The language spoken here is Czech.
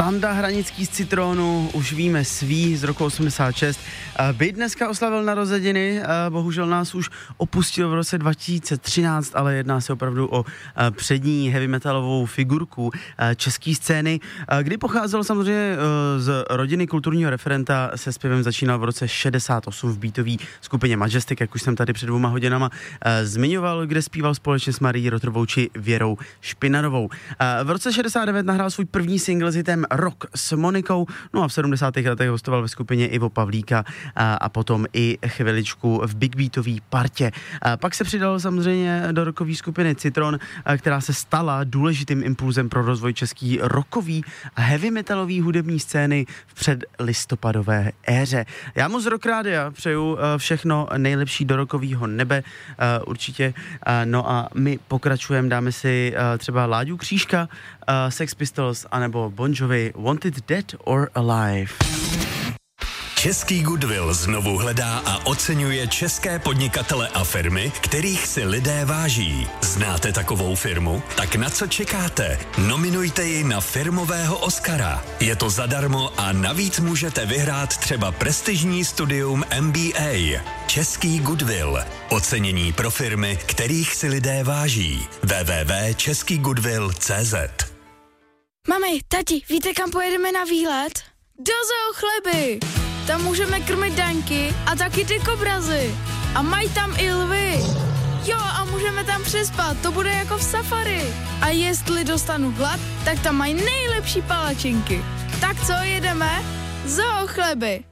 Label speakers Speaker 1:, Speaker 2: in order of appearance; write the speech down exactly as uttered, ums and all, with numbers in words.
Speaker 1: Standa Hranický z Citronu, už víme svý, z roku osmdesát šest. Byt dneska oslavil narozeniny, bohužel nás už opustil v roce dva tisíce třináct, ale jedná se opravdu o přední heavy metalovou figurku české scény, kdy pocházel samozřejmě z rodiny kulturního referenta, se zpěvem začínal v roce šedesát osm v beatové skupině Majestic, jak už jsem tady před dvěma hodinama zmiňoval, kde zpíval společně s Marií Rotrovou či Věrou Špinarovou. V roce šedesát devět nahrál svůj první single s hitem Rock s Monikou, no a v sedmdesátých letech hostoval ve skupině Ivo Pavlíka a, a potom i chviličku v big beatové partě. A pak se přidal samozřejmě do rockové skupiny Citron, a, která se stala důležitým impulzem pro rozvoj český rockový a heavy metalový hudební scény v předlistopadové éře. Já moc Rock Rádia přeju všechno nejlepší do rockového nebe, určitě. No a my pokračujeme, dáme si třeba Láďu Křížka, Sex Pistols anebo Bon Jovi, Wanted Dead or Alive.
Speaker 2: Český Goodwill znovu hledá a oceňuje české podnikatele a firmy, kterých si lidé váží. Znáte takovou firmu? Tak na co čekáte? Nominujte ji na firmového Oscara. Je to zadarmo a navíc můžete vyhrát třeba prestižní studium M B A. Český Goodwill. Ocenění pro firmy, kterých si lidé váží. w w w tečka český goodwill tečka c z.
Speaker 3: Mami, tati, víte, kam pojedeme na výlet? Do Zoo Chleby! Tam můžeme krmit daňky a taky ty kobrazy. A mají tam i lvy. Jo, a můžeme tam přespat, to bude jako v safari. A jestli dostanu hlad, tak tam mají nejlepší palačinky. Tak co, jedeme? Zoo Chleby!